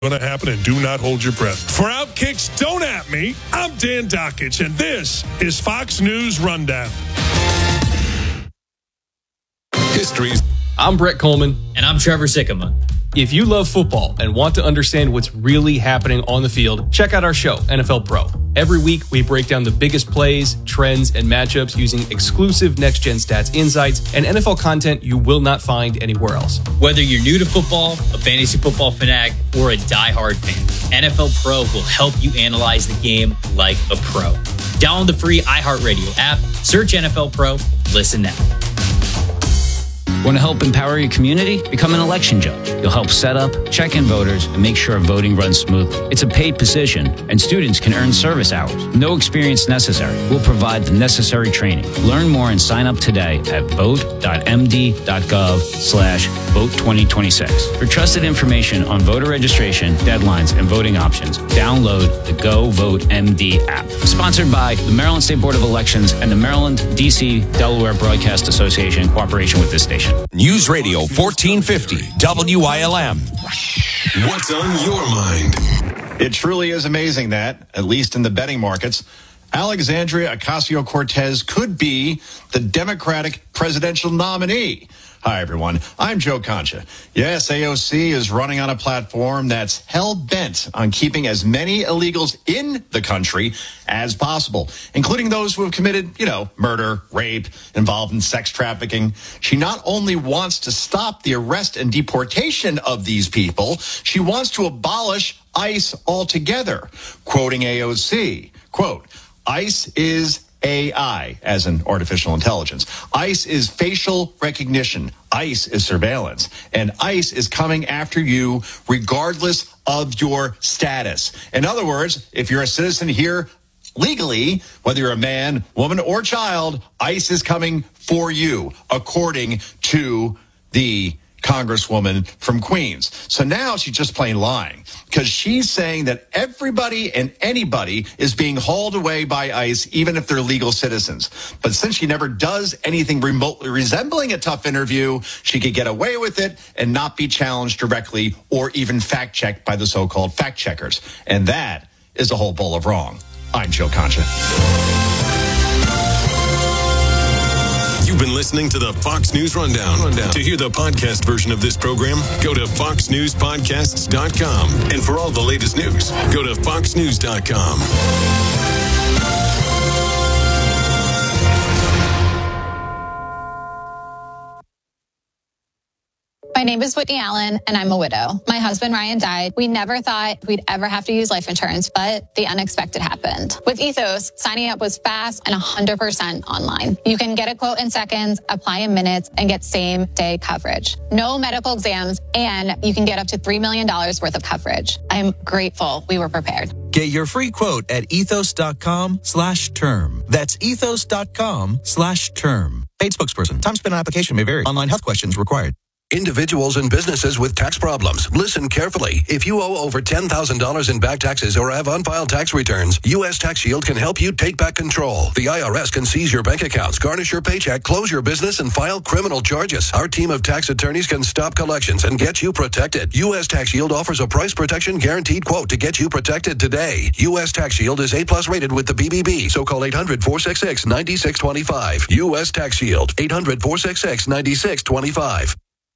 going to happen, and do not hold your breath. For Outkicks, don't at me. I'm Dan Dockich, and this is Fox News Rundown. History's. I'm Brett Coleman. And I'm Trevor Sikkema. If you love football and want to understand what's really happening on the field, check out our show, NFL Pro. Every week, we break down the biggest plays, trends, and matchups using exclusive next-gen stats insights and NFL content you will not find anywhere else. Whether you're new to football, a fantasy football fanatic, or a diehard fan, NFL Pro will help you analyze the game like a pro. Download the free iHeartRadio app, search NFL Pro, listen now. Want to help empower your community? Become an election judge. You'll help set up, check in voters, and make sure voting runs smoothly. It's a paid position, and students can earn service hours. No experience necessary. We'll provide the necessary training. Learn more and sign up today at vote.md.gov/vote2026. For trusted information on voter registration, deadlines, and voting options, download the Go Vote MD app. Sponsored by the Maryland State Board of Elections and the Maryland, D.C., Delaware Broadcast Association in cooperation with this station. News Radio 1450 WILM. What's on your mind? It truly is amazing that, at least in the betting markets, Alexandria Ocasio-Cortez could be the Democratic presidential nominee. Hi, everyone. I'm Joe Concha. Yes, AOC is running on a platform that's hell-bent on keeping as many illegals in the country as possible, including those who have committed, murder, rape, involved in sex trafficking. She not only wants to stop the arrest and deportation of these people, she wants to abolish ICE altogether. Quoting AOC, quote, ICE is AI, as in artificial intelligence. ICE is facial recognition. ICE is surveillance. And ICE is coming after you regardless of your status. In other words, if you're a citizen here legally, whether you're a man, woman, or child, ICE is coming for you, according to the Congresswoman from Queens. So now she's just plain lying, because she's saying that everybody and anybody is being hauled away by ICE, even if they're legal citizens. But since she never does anything remotely resembling a tough interview, she could get away with it and not be challenged directly or even fact-checked by the so-called fact-checkers. And that is a whole bowl of wrong. I'm Joe Concha. You've been listening to the Fox News Rundown. To hear the podcast version of this program, go to foxnewspodcasts.com. And for all the latest news, go to foxnews.com. My name is Whitney Allen, and I'm a widow. My husband, Ryan, died. We never thought we'd ever have to use life insurance, but the unexpected happened. With Ethos, signing up was fast and 100% online. You can get a quote in seconds, apply in minutes, and get same-day coverage. No medical exams, and you can get up to $3 million worth of coverage. I'm grateful we were prepared. Get your free quote at ethos.com/term. That's ethos.com/term. Paid spokesperson. Time spent on application may vary. Online health questions required. Individuals and businesses with tax problems. Listen carefully. If you owe over $10,000 in back taxes or have unfiled tax returns, U.S. Tax Shield can help you take back control. The IRS can seize your bank accounts, garnish your paycheck, close your business, and file criminal charges. Our team of tax attorneys can stop collections and get you protected. U.S. Tax Shield offers a price protection guaranteed quote to get you protected today. U.S. Tax Shield is A+ rated with the BBB, so call 800-466-9625. U.S. Tax Shield, 800-466-9625.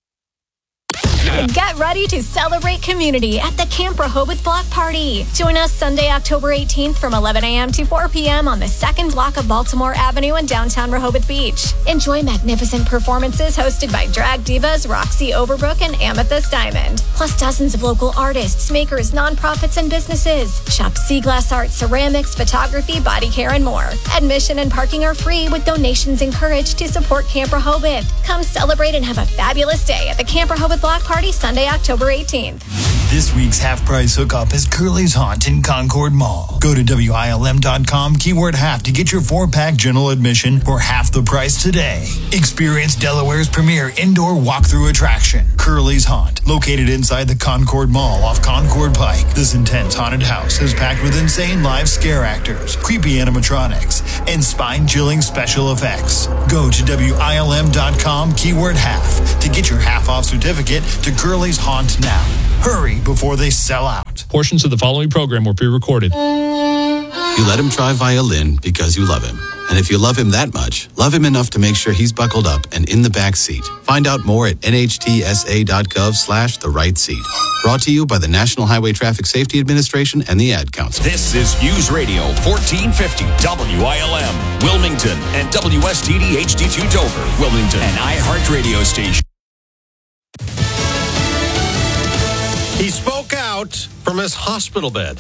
Get ready to celebrate community at the Camp Rehoboth Block Party. Join us Sunday, October 18th from 11 a.m. to 4 p.m. on the second block of Baltimore Avenue in downtown Rehoboth Beach. Enjoy magnificent performances hosted by drag divas Roxy Overbrook and Amethyst Diamond, plus dozens of local artists, makers, nonprofits, and businesses. Shop sea glass art, ceramics, photography, body care, and more. Admission and parking are free, with donations encouraged to support Camp Rehoboth. Come celebrate and have a fabulous day at the Camp Rehoboth Block Party Sunday, October 18th. This week's half-price hookup is Curly's Haunt in Concord Mall. Go to WILM.com, keyword half, to get your 4-pack general admission for half the price today. Experience Delaware's premier indoor walkthrough attraction, Curly's Haunt, located inside the Concord Mall off Concord Pike. This intense haunted house is packed with insane live scare actors, creepy animatronics, and spine-chilling special effects. Go to WILM.com, keyword half, to get your half-off certificate to Curly's Haunt now. Hurry before they sell out. Portions of the following program were pre-recorded. You let him try violin because you love him. And if you love him that much, love him enough to make sure he's buckled up and in the back seat. Find out more at nhtsa.gov/the right seat. Brought to you by the National Highway Traffic Safety Administration and the Ad Council. This is News Radio 1450 WILM, Wilmington, and WSTD HD2 Dover, Wilmington, an iHeart radio station. He spoke out from his hospital bed.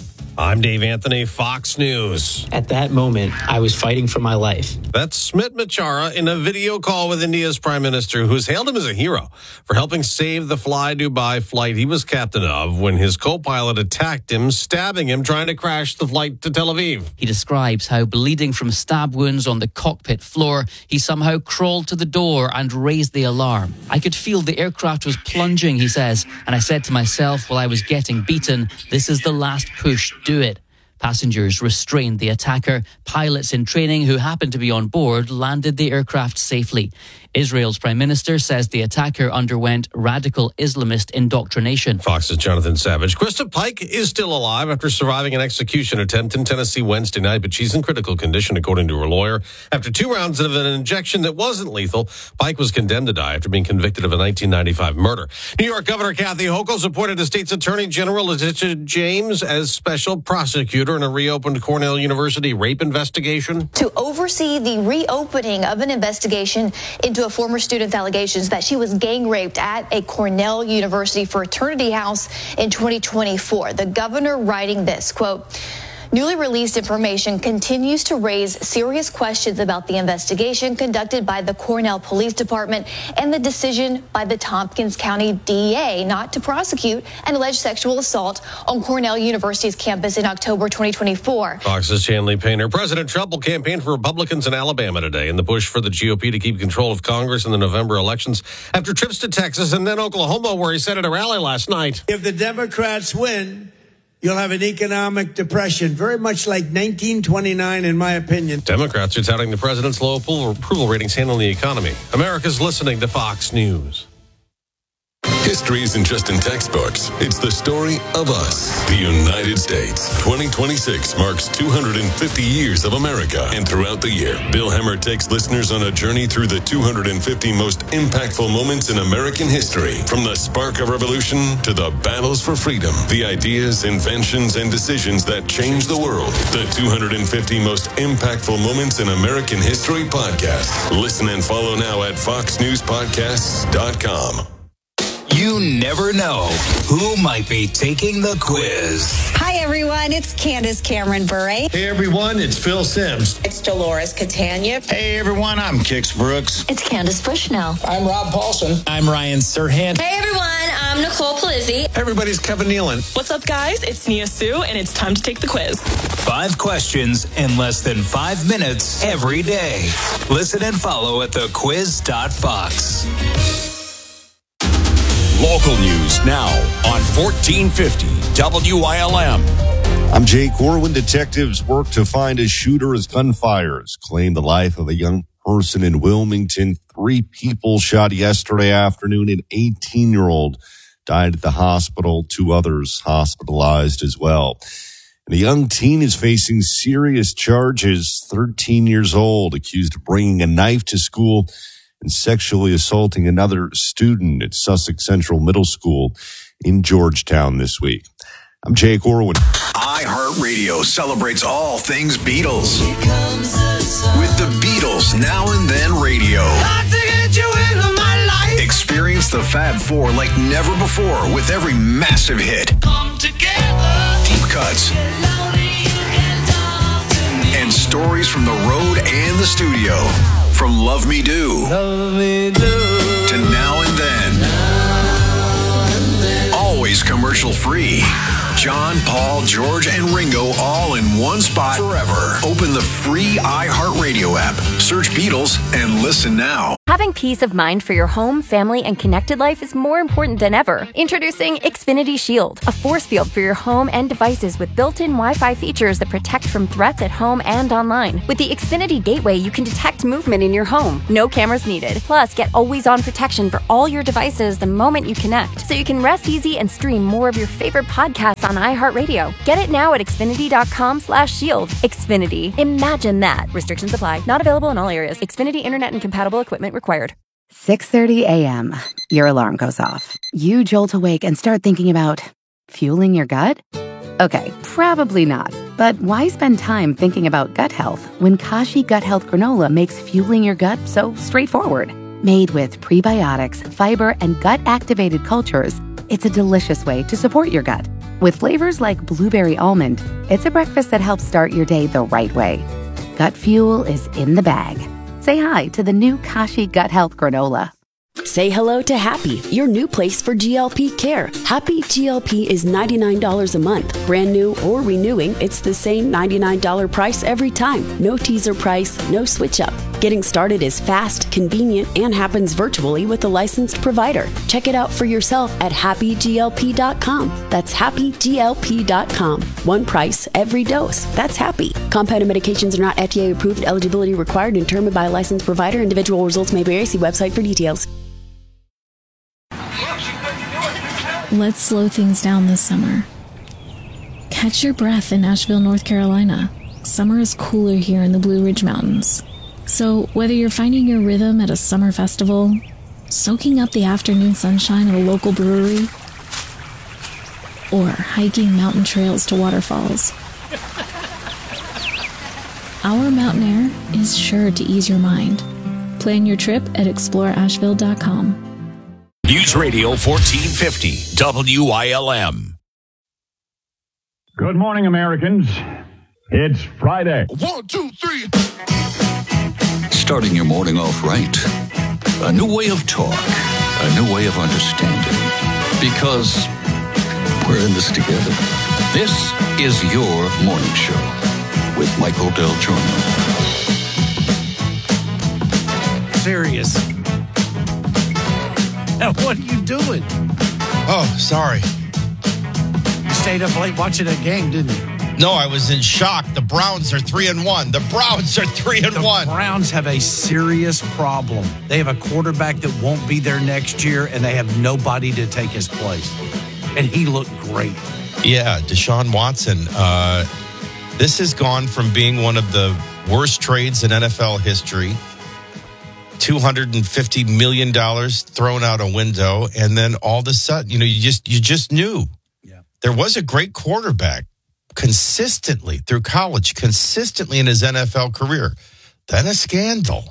I'm Dave Anthony, Fox News. At that moment, I was fighting for my life. That's Smit Machara in a video call with India's Prime Minister, who's hailed him as a hero for helping save the Fly Dubai flight he was captain of when his co-pilot attacked him, stabbing him, trying to crash the flight to Tel Aviv. He describes how, bleeding from stab wounds on the cockpit floor, he somehow crawled to the door and raised the alarm. I could feel the aircraft was plunging, he says, and I said to myself while I was getting beaten, this is the last push. Do it. Passengers restrained the attacker. Pilots in training who happened to be on board landed the aircraft safely. Israel's Prime Minister says the attacker underwent radical Islamist indoctrination. Fox's Jonathan Savage. Krista Pike is still alive after surviving an execution attempt in Tennessee Wednesday night, but she's in critical condition, according to her lawyer. After 2 rounds of an injection that wasn't lethal, Pike was condemned to die after being convicted of a 1995 murder. New York Governor Kathy Hochul's appointed the state's Attorney General Letitia James as special prosecutor in a reopened Cornell University rape investigation. To oversee the reopening of an investigation into a former student's allegations that she was gang raped at a Cornell University fraternity house in 2024. The governor writing this, quote, newly released information continues to raise serious questions about the investigation conducted by the Cornell Police Department and the decision by the Tompkins County DA not to prosecute an alleged sexual assault on Cornell University's campus in October 2024. Fox's Chanley Painter. President Trump will campaign for Republicans in Alabama today in the push for the GOP to keep control of Congress in the November elections after trips to Texas and then Oklahoma, where he said at a rally last night. If the Democrats win, you'll have an economic depression, very much like 1929, in my opinion. Democrats are touting the president's low approval ratings handling the economy. America's listening to Fox News. History isn't just in textbooks. It's the story of us, the United States. 2026 marks 250 years of America. And throughout the year, Bill Hemmer takes listeners on a journey through the 250 most impactful moments in American history. From the spark of revolution to the battles for freedom, the ideas, inventions, and decisions that changed the world. The 250 most impactful moments in American history podcast. Listen and follow now at foxnewspodcasts.com. You never know who might be taking the quiz. Hi, everyone. It's Candace Cameron Bure. Hey, everyone. It's Phil Simms. It's Dolores Catania. Hey, everyone. I'm Kix Brooks. It's Candace Bushnell. I'm Rob Paulson. I'm Ryan Serhant. Hey, everyone. I'm Nicole Palizzi. Everybody's Kevin Nealon. What's up, guys? It's Nia Sue, and it's time to take the quiz. 5 questions in less than 5 minutes every day. Listen and follow at thequiz.fox. Local news now on 1450 WILM. I'm Jay Corwin. Detectives work to find a shooter as gunfires claimed the life of a young person in Wilmington. 3 people shot yesterday afternoon. An 18-year-old died at the hospital. 2 others hospitalized as well. And a young teen is facing serious charges. 13 years old, accused of bringing a knife to school and sexually assaulting another student at Sussex Central Middle School in Georgetown this week. I'm Jay Corwin. iHeartRadio celebrates all things Beatles. With the Beatles Now and Then Radio. Experience the Fab Four like never before with every massive hit. Deep cuts. And stories from the road and the studio. From Love Me Do, to Now and Then. Always commercial free. John, Paul, George, and Ringo all in one spot forever. Open the free iHeartRadio app. Search Beatles and listen now. Having peace of mind for your home, family, and connected life is more important than ever. Introducing Xfinity Shield, a force field for your home and devices with built-in Wi-Fi features that protect from threats at home and online. With the Xfinity Gateway, you can detect movement in your home. No cameras needed. Plus, get always-on protection for all your devices the moment you connect, so you can rest easy and stream more of your favorite podcasts on iHeartRadio. Get it now at Xfinity.com/shield. Xfinity. Imagine that. Restrictions apply. Not available in all areas. Xfinity Internet and compatible equipment required. 6:30 a.m. Your alarm goes off. You jolt awake and start thinking about fueling your gut? Okay, probably not. But why spend time thinking about gut health when Kashi Gut Health Granola makes fueling your gut so straightforward? Made with prebiotics, fiber, and gut-activated cultures, it's a delicious way to support your gut. With flavors like blueberry almond, it's a breakfast that helps start your day the right way. Gut fuel is in the bag. Say hi to the new Kashi Gut Health Granola. Say hello to Happy, your new place for GLP care. Happy GLP is $99 a month. Brand new or renewing, it's the same $99 price every time. No teaser price, no switch up. Getting started is fast, convenient, and happens virtually with a licensed provider. Check it out for yourself at happyglp.com. That's happyglp.com. One price, every dose. That's Happy. Compounded medications are not FDA approved. Eligibility required and determined by a licensed provider. Individual results may vary. See website for details. Let's slow things down this summer. Catch your breath in Asheville, North Carolina. Summer is cooler here in the Blue Ridge Mountains. So whether you're finding your rhythm at a summer festival, soaking up the afternoon sunshine at a local brewery, or hiking mountain trails to waterfalls, our mountain air is sure to ease your mind. Plan your trip at exploreasheville.com. News Radio 1450, WILM. Good morning, Americans. It's Friday. 1, 2, 3. Starting your morning off right. A new way of talk. A new way of understanding. Because we're in this together. This is your morning show with Michael Del Giorno. Serious. Now, what are you doing? Oh, sorry. You stayed up late watching that game, didn't you? No, I was in shock. The Browns are 3-1. The Browns are 3-1. The Browns have a serious problem. They have a quarterback that won't be there next year, and they have nobody to take his place. And he looked great. Yeah, Deshaun Watson. This has gone from being one of the worst trades in NFL history. $250 million thrown out a window, and then all of a sudden, you just knew. Yeah. There was a great quarterback consistently through college, consistently in his NFL career. Then a scandal.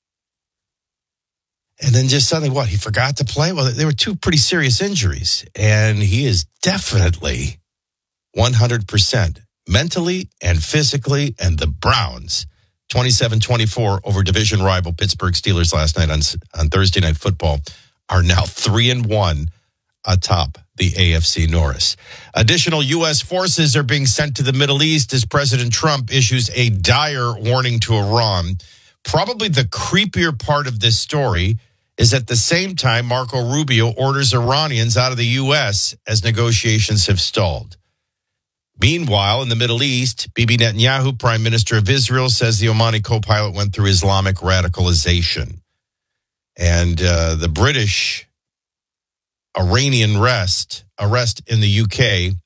And then just suddenly, he forgot to play? Well, there were two pretty serious injuries, and he is definitely 100% mentally and physically, and the Browns 27-24 over division rival Pittsburgh Steelers last night on Thursday Night Football are now 3-1 atop the AFC North. Additional U.S. forces are being sent to the Middle East as President Trump issues a dire warning to Iran. Probably the creepier part of this story is at the same time Marco Rubio orders Iranians out of the U.S. as negotiations have stalled. Meanwhile, in the Middle East, Bibi Netanyahu, Prime Minister of Israel, says the Omani co-pilot went through Islamic radicalization. And the British Iranian arrest in the UK,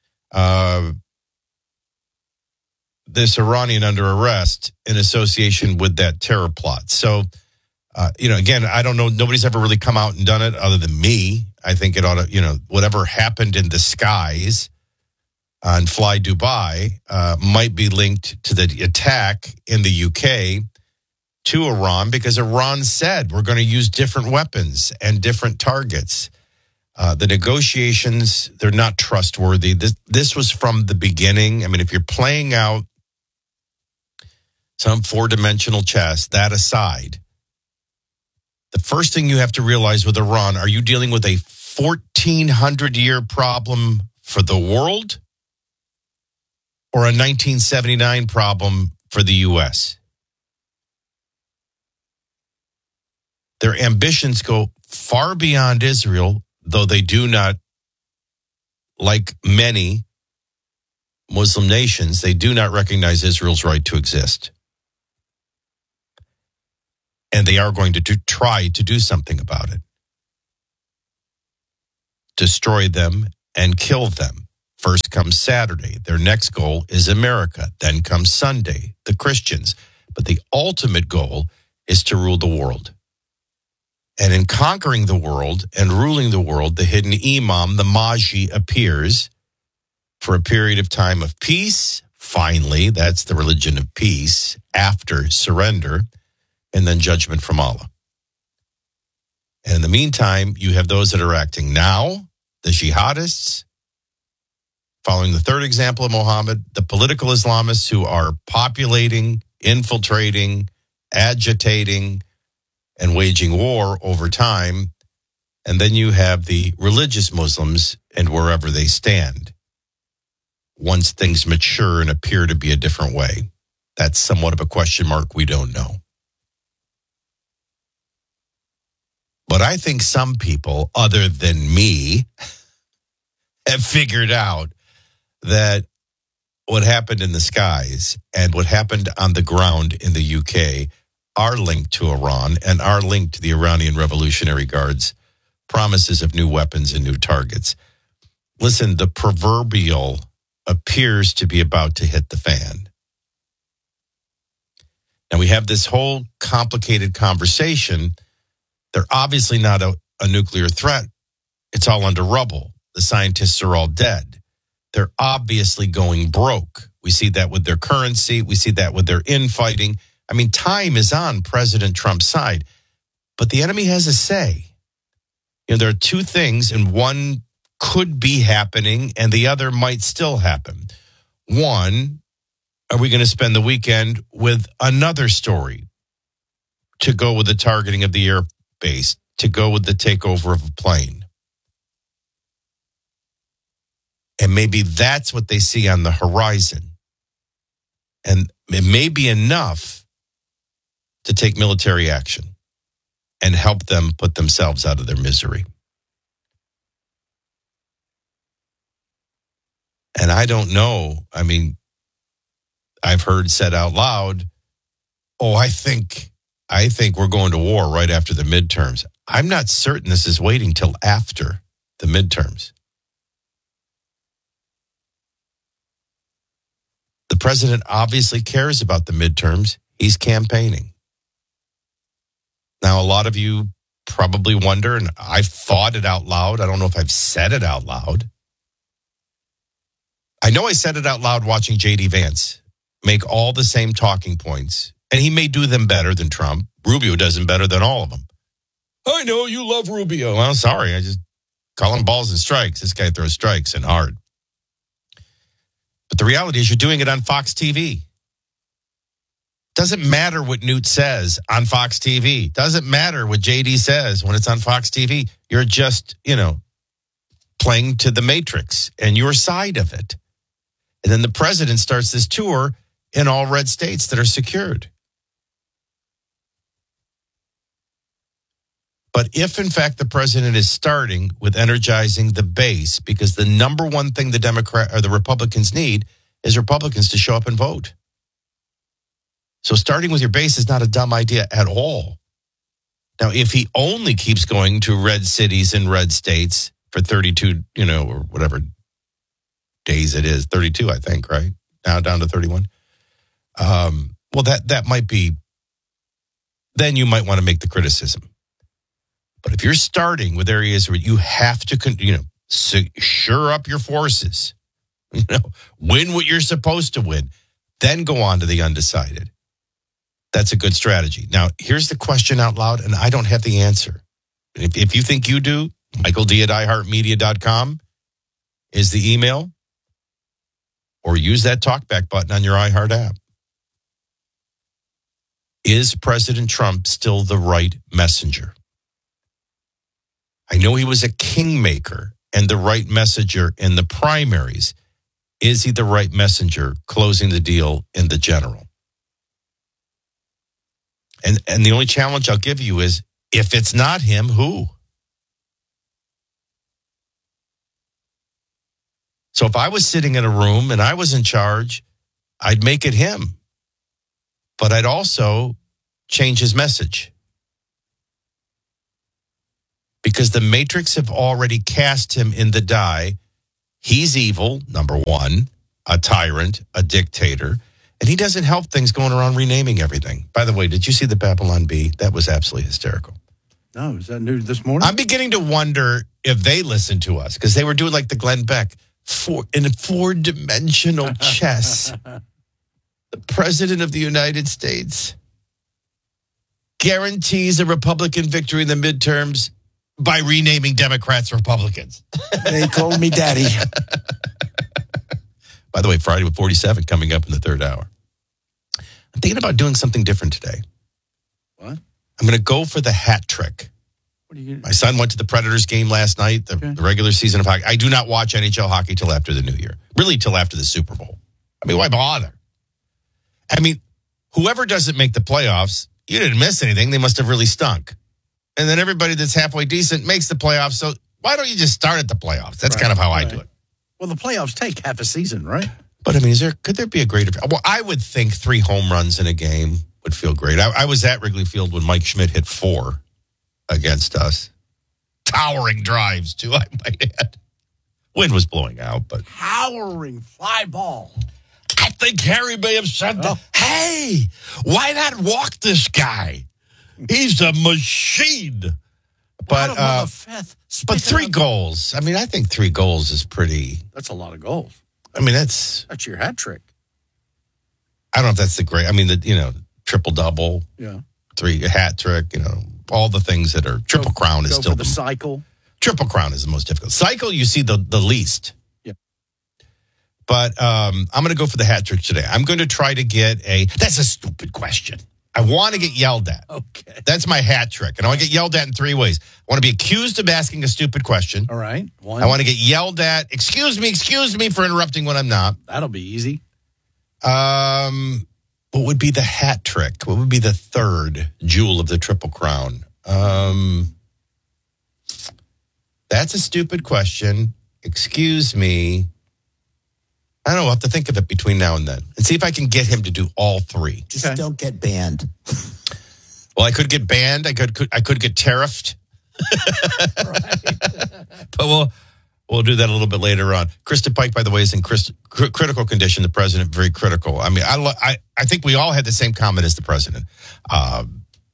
this Iranian under arrest in association with that terror plot. So, again, I don't know. Nobody's ever really come out and done it other than me. I think it ought to, whatever happened in the skies on Fly Dubai might be linked to the attack in the UK to Iran, because Iran said we're going to use different weapons and different targets. The negotiations, they're not trustworthy. This was from the beginning. I mean, if you're playing out some four-dimensional chess, that aside, the first thing you have to realize with Iran, are you dealing with a 1,400-year problem for the world, or a 1979 problem for the U.S.? Their ambitions go far beyond Israel, though they do not, like many Muslim nations, they do not recognize Israel's right to exist. And they are going to try to do something about it. Destroy them and kill them. First comes Saturday. Their next goal is America. Then comes Sunday, the Christians. But the ultimate goal is to rule the world. And in conquering the world and ruling the world, the hidden imam, the Mahdi, appears for a period of time of peace. Finally, that's the religion of peace after surrender, and then judgment from Allah. And in the meantime, you have those that are acting now, the jihadists, following the third example of Muhammad, the political Islamists who are populating, infiltrating, agitating, and waging war over time. And then you have the religious Muslims and wherever they stand. Once things mature and appear to be a different way. That's somewhat of a question mark. We don't know. But I think some people, other than me, have figured out that what happened in the skies and what happened on the ground in the UK are linked to Iran and are linked to the Iranian Revolutionary Guard's promises of new weapons and new targets. Listen, the proverbial appears to be about to hit the fan. Now we have this whole complicated conversation. They're obviously not a nuclear threat. It's all under rubble. The scientists are all dead. They're obviously going broke. We see that with their currency. We see that with their infighting. I mean, time is on President Trump's side, but the enemy has a say. You know, there are two things, and one could be happening, and the other might still happen. One, are we going to spend the weekend with another story to go with the targeting of the airbase, to go with the takeover of a plane? And maybe that's what they see on the horizon. And it may be enough to take military action and help them put themselves out of their misery. And I don't know. I mean, I've heard said out loud, I think we're going to war right after the midterms. I'm not certain this is waiting till after the midterms. The president obviously cares about the midterms. He's campaigning. Now, a lot of you probably wonder, and I've thought it out loud. I don't know if I've said it out loud. I know I said it out loud watching J.D. Vance make all the same talking points, and he may do them better than Trump. Rubio does them better than all of them. I know you love Rubio. Well, sorry, I just call him balls and strikes. This guy throws strikes and hard. But the reality is you're doing it on Fox TV. Doesn't matter what Newt says on Fox TV. Doesn't matter what JD says when it's on Fox TV. You're just, playing to the matrix and your side of it. And then the president starts this tour in all red states that are secured. But if, in fact, the president is starting with energizing the base, because the number one thing the Republicans need is Republicans to show up and vote. So starting with your base is not a dumb idea at all. Now, if he only keeps going to red cities and red states for 32, or whatever days it is, 32, I think, right? Now down to 31. Well, that might be, then you might want to make the criticism. But if you're starting with areas where you have to, sure up your forces, win what you're supposed to win, then go on to the undecided. That's a good strategy. Now, here's the question out loud, and I don't have the answer. If you think you do, michaeld@iheartmedia.com is the email, or use that talkback button on your iHeart app. Is President Trump still the right messenger? I know he was a kingmaker and the right messenger in the primaries. Is he the right messenger closing the deal in the general? And the only challenge I'll give you is If it's not him, who? So if I was sitting in a room and I was in charge, I'd make it him. But I'd also change his message. Because the Matrix have already cast him in the die. He's evil, number one, a tyrant, a dictator, and he doesn't help things going around renaming everything. By the way, did you see the Babylon Bee? That was absolutely hysterical. No, is that new this morning? I'm beginning to wonder if they listen to us because they were doing like the Glenn Beck in a four-dimensional chess. The President of the United States guarantees a Republican victory in the midterms by renaming Democrats Republicans. They called me daddy. By the way, Friday with 47 coming up in the third hour. I'm thinking about doing something different today. What? I'm going to go for the hat trick. What are you? My son went to the Predators game last night, the regular season of hockey. I do not watch NHL hockey till after the new year. Really till after the Super Bowl. I mean, why bother? I mean, whoever doesn't make the playoffs, you didn't miss anything. They must have really stunk. And then everybody that's halfway decent makes the playoffs. So why don't you just start at the playoffs? That's kind of how I do it. Well, the playoffs take half a season, right? But I mean, could there be a greater? Well, I would think 3 home runs in a game would feel great. I was at Wrigley Field when Mike Schmidt hit 4 against us. Towering drives, too, I might add. Wind was blowing out, but... Towering fly ball. I think Harry may have said, hey, why not walk this guy? He's a machine. But 3 goals. I mean, I think 3 goals is pretty... That's a lot of goals. I mean, that's your hat trick. I don't know if that's the great... I mean, triple-double. Yeah. 3 hat trick, all the things that are... Triple Crown is still the cycle. Triple Crown is the most difficult. Cycle, you see the least. Yeah. But I'm going to go for the hat trick today. I'm going to try to get that's a stupid question. I want to get yelled at. Okay. That's my hat trick. And I want to get yelled at in 3 ways. I want to be accused of asking a stupid question. All right. 1. I want to get yelled at. Excuse me for interrupting when I'm not. That'll be easy. What would be the hat trick? What would be the third jewel of the Triple Crown? That's a stupid question. Excuse me. I don't know. I'll have to think of it between now and then and see if I can get him to do all 3. Just don't get banned. Well, I could get banned. I could get tariffed. But we'll do that a little bit later on. Krista Pike, by the way, is in critical condition. The president, very critical. I mean, I think we all had the same comment as the president. I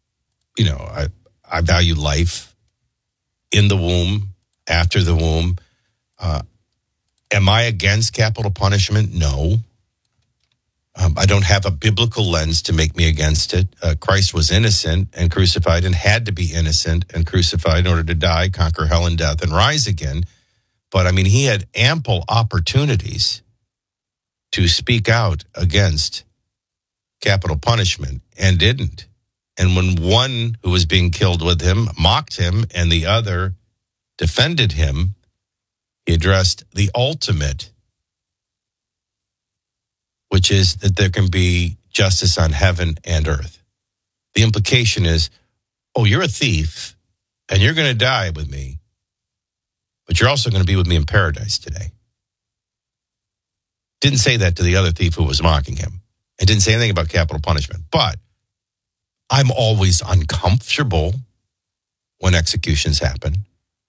value life in the womb, after the womb. Am I against capital punishment? No. I don't have a biblical lens to make me against it. Christ was innocent and crucified and had to be innocent and crucified in order to die, conquer hell and death, and rise again. But, I mean, he had ample opportunities to speak out against capital punishment and didn't. And when one who was being killed with him mocked him and the other defended him, he addressed the ultimate, which is that there can be justice on heaven and earth. The implication is, oh, you're a thief and you're going to die with me, but you're also going to be with me in paradise today. Didn't say that to the other thief who was mocking him. And didn't say anything about capital punishment. But I'm always uncomfortable when executions happen.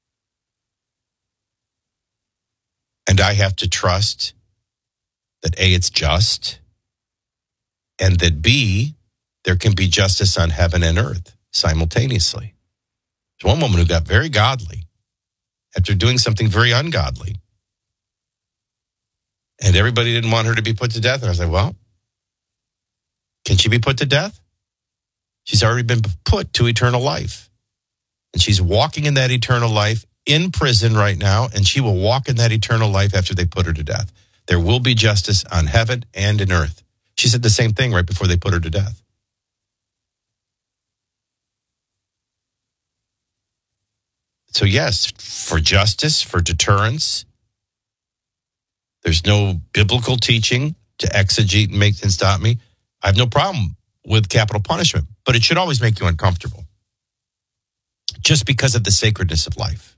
And I have to trust that A, it's just, and that B, there can be justice on heaven and earth simultaneously. There's one woman who got very godly after doing something very ungodly. And everybody didn't want her to be put to death. And I was like, well, can she be put to death? She's already been put to eternal life. And she's walking in that eternal life in prison right now, and she will walk in that eternal life after they put her to death. There will be justice on heaven and in earth. She said the same thing right before they put her to death. So yes, for justice, for deterrence, there's no biblical teaching to exegete and make and stop me. I have no problem with capital punishment, but it should always make you uncomfortable. just because of the sacredness of life.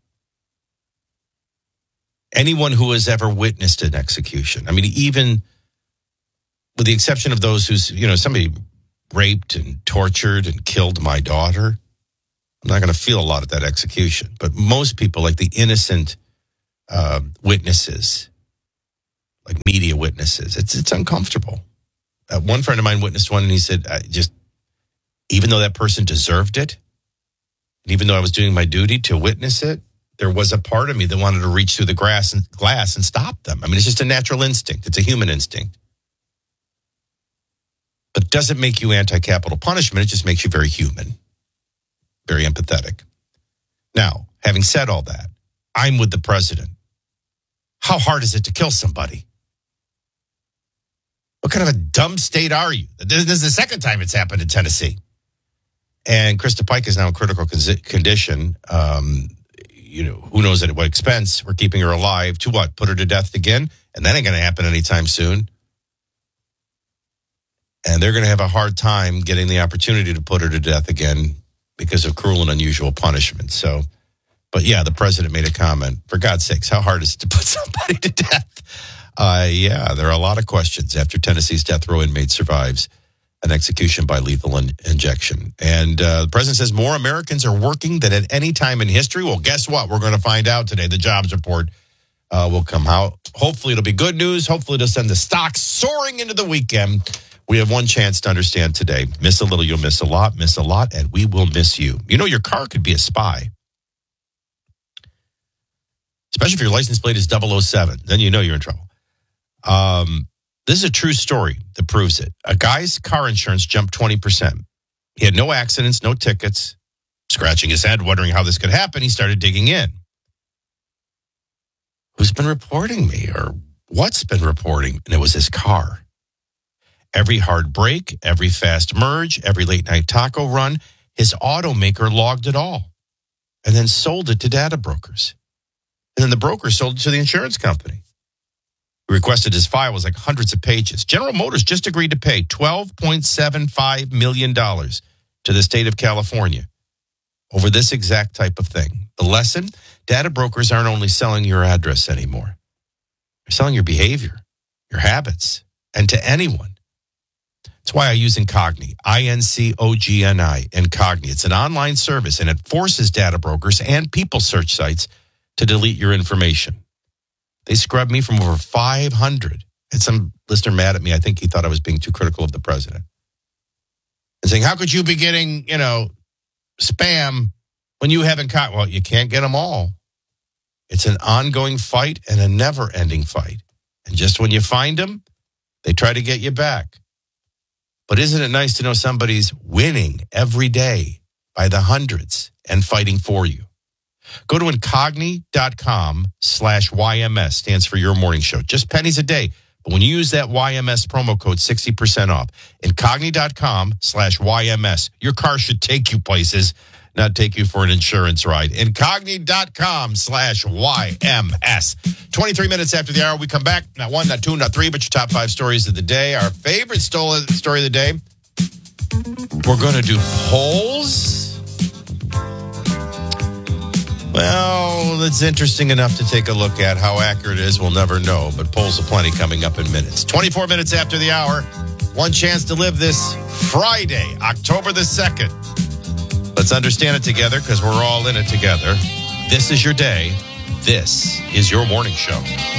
Anyone who has ever witnessed an execution, I mean, even with the exception of those who's, somebody raped and tortured and killed my daughter, I'm not going to feel a lot at that execution. But most people, like the innocent witnesses, like media witnesses, it's uncomfortable. One friend of mine witnessed one, and he said, even though that person deserved it, and even though I was doing my duty to witness it, there was a part of me that wanted to reach through the glass and stop them. I mean, it's just a natural instinct. It's a human instinct. But it doesn't make you anti-capital punishment. It just makes you very human, very empathetic. Now, having said all that, I'm with the president. How hard is it to kill somebody? What kind of a dumb state are you? This is the second time it's happened in Tennessee. And Krista Pike is now in critical condition. Who knows at what expense? We're keeping her alive to what? Put her to death again? And that ain't going to happen anytime soon. And they're going to have a hard time getting the opportunity to put her to death again because of cruel and unusual punishment. So, but yeah, the president made a comment. For God's sakes, how hard is it to put somebody to death? There are a lot of questions after Tennessee's death row inmate survives an execution by lethal injection. And the president says more Americans are working than at any time in history. Well, guess what? We're going to find out today. The jobs report will come out. Hopefully it'll be good news. Hopefully it'll send the stocks soaring into the weekend. We have one chance to understand today. Miss a little, you'll miss a lot, and we will miss you. Your car could be a spy. Especially if your license plate is 007. Then you know you're in trouble. This is a true story that proves it. A guy's car insurance jumped 20%. He had no accidents, no tickets. Scratching his head, wondering how this could happen, he started digging in. Who's been reporting me, or what's been reporting? And it was his car. Every hard break, every fast merge, every late night taco run, his automaker logged it all and then sold it to data brokers. And then the broker sold it to the insurance company. He requested his file was like hundreds of pages. General Motors just agreed to pay $12.75 million to the state of California over this exact type of thing. The lesson, data brokers aren't only selling your address anymore. They're selling your behavior, your habits, and to anyone. That's why I use Incogni, I-N-C-O-G-N-I, Incogni. It's an online service, and it forces data brokers and people search sites to delete your information. They scrubbed me from over 500. And some listener mad at me. I think he thought I was being too critical of the president. And saying, how could you be getting, spam when you haven't caught? Well, you can't get them all. It's an ongoing fight and a never-ending fight. And just when you find them, they try to get you back. But isn't it nice to know somebody's winning every day by the hundreds and fighting for you? Go to Incogni.com/YMS, stands for Your Morning Show. Just pennies a day. But when you use that YMS promo code, 60% off. Incogni.com/YMS. Your car should take you places, not take you for an insurance ride. Incogni.com/YMS. 23 minutes after the hour, we come back. Not one, not two, not three, but your top 5 stories of the day. Our favorite story of the day. We're going to do polls. Well, it's interesting enough to take a look at. How accurate it is, we'll never know. But polls aplenty coming up in minutes. 24 minutes after the hour. One chance to live this Friday, October the 2nd. Let's understand it together because we're all in it together. This is your day. This is Your Morning Show.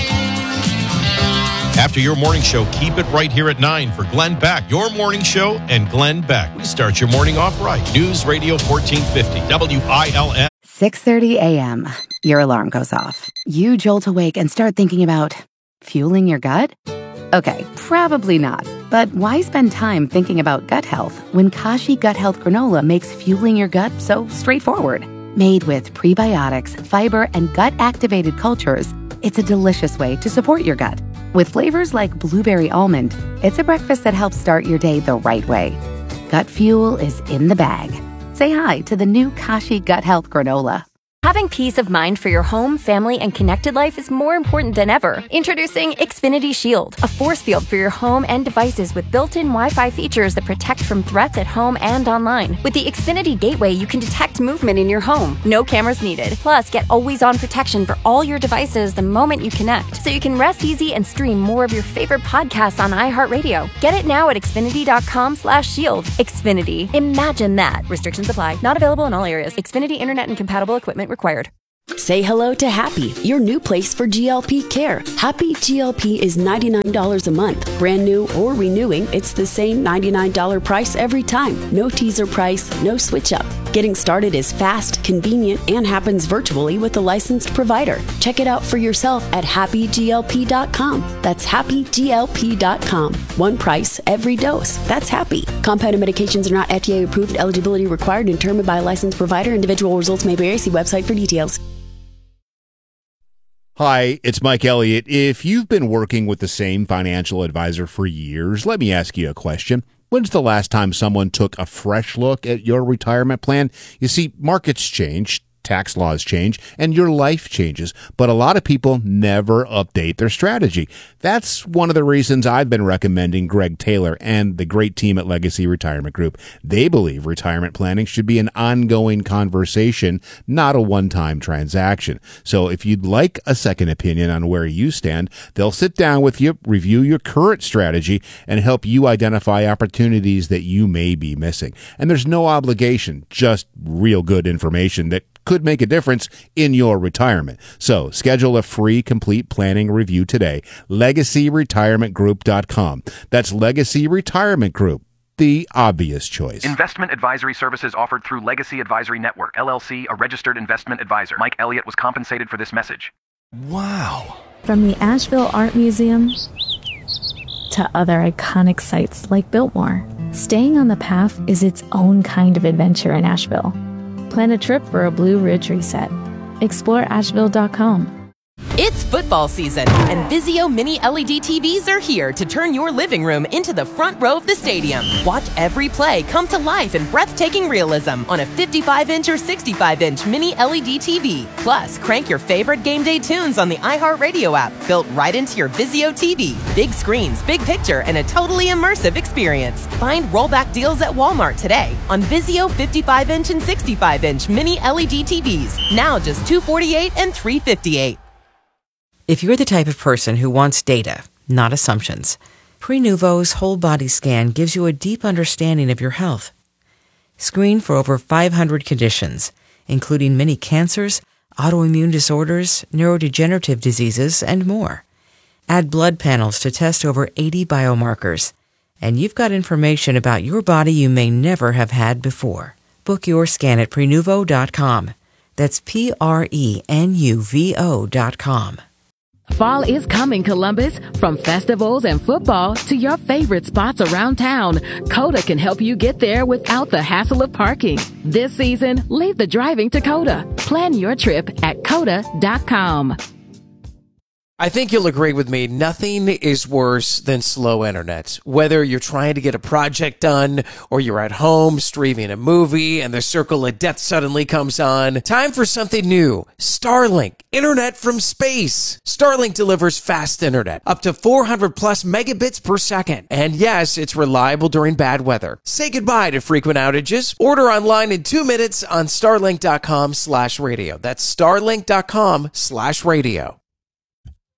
After Your Morning Show, keep it right here at 9 for Glenn Beck. Your Morning Show and Glenn Beck. We start your morning off right. News Radio 1450, WILM. 6:30 a.m. Your alarm goes off. You jolt awake and start thinking about fueling your gut? Okay, probably not. But why spend time thinking about gut health when Kashi Gut Health Granola makes fueling your gut so straightforward? Made with prebiotics, fiber, and gut-activated cultures, it's a delicious way to support your gut. With flavors like blueberry almond, it's a breakfast that helps start your day the right way. Gut fuel is in the bag. Say hi to the new Kashi Gut Health Granola. Having peace of mind for your home, family, and connected life is more important than ever. Introducing Xfinity Shield, a force field for your home and devices with built-in Wi-Fi features that protect from threats at home and online. With the Xfinity Gateway, you can detect movement in your home. No cameras needed. Plus, get always-on protection for all your devices the moment you connect, so you can rest easy and stream more of your favorite podcasts on iHeartRadio. Get it now at Xfinity.com/shield. Xfinity. Imagine that. Restrictions apply. Not available in all areas. Xfinity Internet and compatible equipment required. Say hello to Happy, your new place for GLP care. Happy GLP is $99 a month. Brand new or renewing, it's the same $99 price every time. No teaser price, no switch up. Getting started is fast, convenient, and happens virtually with a licensed provider. Check it out for yourself at happyglp.com. That's happyglp.com. One price, every dose. That's Happy. Compounded medications are not FDA approved. Eligibility required and determined by a licensed provider. Individual results may vary. See website for details. Hi, it's Mike Elliott. If you've been working with the same financial advisor for years, let me ask you a question. When's the last time someone took a fresh look at your retirement plan? You see, markets change, tax laws change, and your life changes, but a lot of people never update their strategy. That's one of the reasons I've been recommending Greg Taylor and the great team at Legacy Retirement Group. They believe retirement planning should be an ongoing conversation, not a one-time transaction. So if you'd like a second opinion on where you stand, they'll sit down with you, review your current strategy, and help you identify opportunities that you may be missing. And there's no obligation, just real good information that could make a difference in your retirement. So schedule a free complete planning review today. LegacyRetirementGroup.com. That's Legacy Retirement Group, the obvious choice. Investment advisory services offered through Legacy Advisory Network, LLC, a registered investment advisor. Mike Elliott was compensated for this message. Wow. From the Asheville Art Museum to other iconic sites like Biltmore, staying on the path is its own kind of adventure in Asheville. Plan a trip for a Blue Ridge reset. Explore Asheville.com. It's football season, and Vizio Mini LED TVs are here to turn your living room into the front row of the stadium. Watch every play come to life in breathtaking realism on a 55-inch or 65-inch Mini LED TV. Plus, crank your favorite game day tunes on the iHeartRadio app, built right into your Vizio TV. Big screens, big picture, and a totally immersive experience. Find rollback deals at Walmart today on Vizio 55-inch and 65-inch Mini LED TVs. Now just $248 and $358. If you're the type of person who wants data, not assumptions, Prenuvo's whole body scan gives you a deep understanding of your health. Screen for over 500 conditions, including many cancers, autoimmune disorders, neurodegenerative diseases, and more. Add blood panels to test over 80 biomarkers, and you've got information about your body you may never have had before. Book your scan at Prenuvo.com. That's Prenuvo.com. Fall is coming, Columbus. From festivals and football to your favorite spots around town, Coda can help you get there without the hassle of parking. This season, leave the driving to Coda. Plan your trip at Coda.com. I think you'll agree with me, nothing is worse than slow internet. Whether you're trying to get a project done or you're at home streaming a movie and the circle of death suddenly comes on, time for something new. Starlink, internet from space. Starlink delivers fast internet, up to 400 plus megabits per second. And yes, it's reliable during bad weather. Say goodbye to frequent outages. Order online in 2 minutes on starlink.com/radio. That's starlink.com/radio.